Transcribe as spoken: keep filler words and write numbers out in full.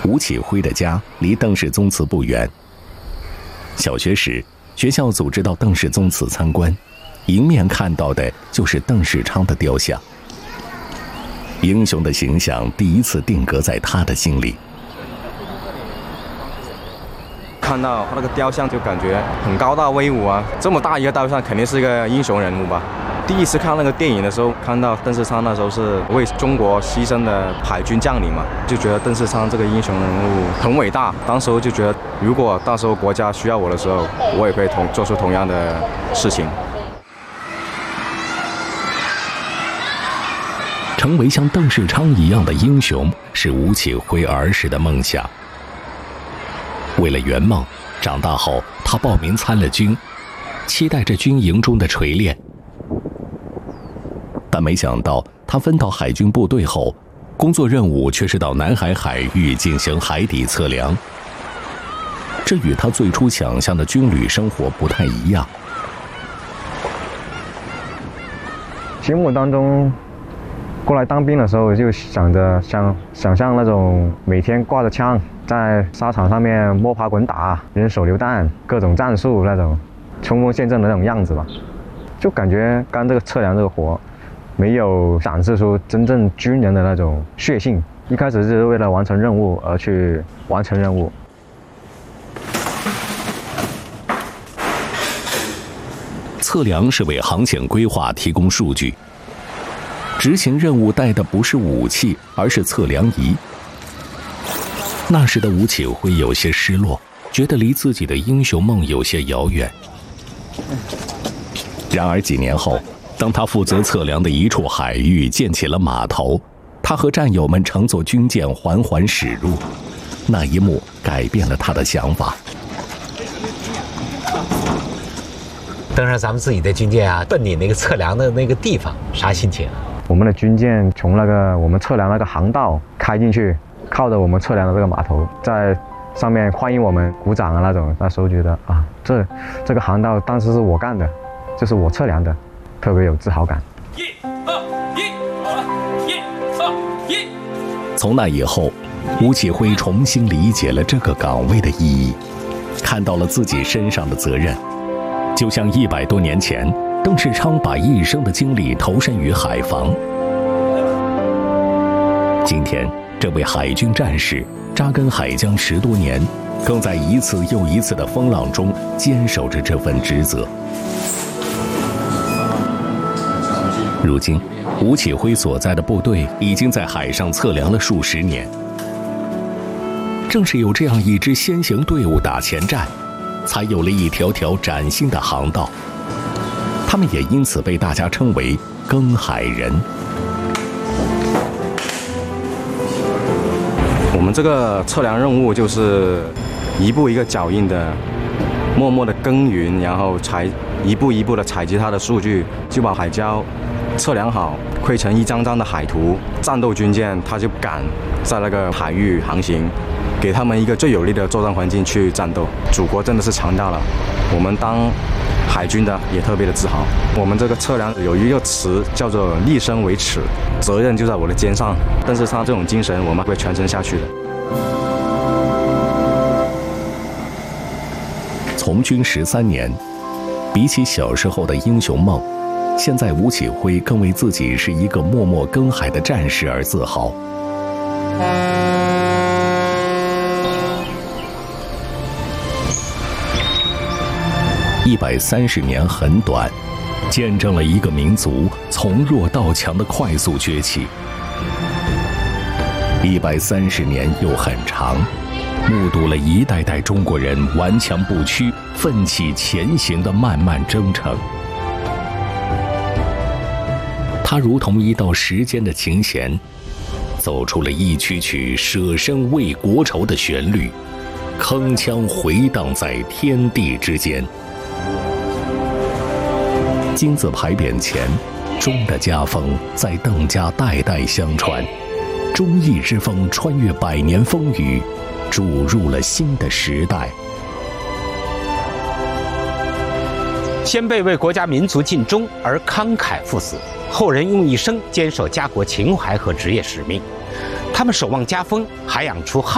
吴启辉的家离邓氏宗祠不远。小学时，学校组织到邓氏宗祠参观，迎面看到的就是邓世昌的雕像。英雄的形象第一次定格在他的心里。 看到他那个雕像就感觉很高大威武啊，这么大一个雕像肯定是一个英雄人物吧。第一次看那个电影的时候，看到邓世昌那时候是为中国牺牲的海军将领嘛，就觉得邓世昌这个英雄人物很伟大。当时候就觉得，如果到时候国家需要我的时候，我也可以同做出同样的事情。 成为像邓世昌一样的英雄，是吴启辉儿时的梦想。为了圆梦，长大后他报名参了军，期待着军营中的锤炼。但没想到，他分到海军部队后，工作任务却是到南海海域进行海底测量。这与他最初想象的军旅生活不太一样。 心目当中，过来当兵的时候就想着想想象那种每天挂着枪在沙场上面摸爬滚打、人手榴弹、各种战术那种冲锋陷阵的那种样子吧。就感觉干这个测量这个活，没有展示出真正军人的那种血性。一开始是为了完成任务而去完成任务。 测量是为航线规划提供数据。执行任务带的不是武器，而是测量仪。那时的吴启辉有些失落，觉得离自己的英雄梦有些遥远。然而几年后，当他负责测量的一处海域建起了码头，他和战友们乘坐军舰缓缓驶入，那一幕改变了他的想法。 登上咱们自己的军舰啊，奔你那个测量的那个地方，啥心情？ 我们的军舰从那个我们测量那个航道开进去，靠着我们测量的这个码头，在上面欢迎我们、鼓掌啊那种。那时候觉得啊，这这个航道当时是我干的，就是我测量的，特别有自豪感。 一二一，好了，一二一。从那以后，吴启辉重新理解了这个岗位的意义，看到了自己身上的责任。就像一百多年前，邓世昌把一生的精力投身于海防。今天，这位海军战士扎根海疆十多年，更在一次又一次的风浪中坚守着这份职责。如今，吴启辉所在的部队已经在海上测量了数十年。正是有这样一支先行队伍打前站，才有了一条条崭新的航道。他们也因此被大家称为庚海人。 我们这个测量任务就是一步一个脚印的默默的耕耘，然后采一步一步的采集它的数据，就把海礁测量好，绘成一张张的海图。战斗军舰它就敢在那个海域航行，给他们一个最有利的作战环境去战斗。祖国真的是强大了，我们当海军的也特别的自豪。我们这个测量有一个词叫做立身为耻，责任就在我的肩上。但是他这种精神我们会传承下去的。 从军十三年，比起小时候的英雄梦，现在吴启辉更为自己是一个默默耕海的战士而自豪。一百三十年很短，见证了一个民族从弱到强的快速崛起。一百三十年又很长，目睹了一代代中国人顽强不屈、奋起前行的漫漫征程。它如同一道时间的琴弦，走出了一曲曲舍身为国仇的旋律，铿锵回荡在天地之间。金字牌匾前，忠的家风在邓家代代相传，忠义之风穿越百年风雨，注入了新的时代。 先辈为国家民族尽忠而慷慨赴死，后人用一生坚守家国情怀和职业使命。他们守望家风，涵养出